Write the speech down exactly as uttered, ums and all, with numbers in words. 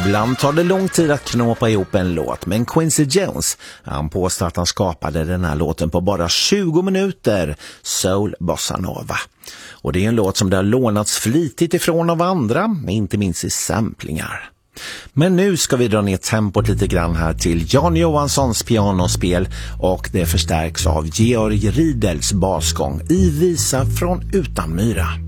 Ibland tar det lång tid att knåpa ihop en låt, men Quincy Jones, han påstår att han skapade den här låten på bara tjugo minuter, Soul Bossa Nova. Och det är en låt som det har lånats flitigt ifrån av andra, inte minst i samplingar. Men nu ska vi dra ner tempot lite grann här till Jan Johanssons pianospel, och det förstärks av Georg Riedels basgång i Visa från Utanmyra.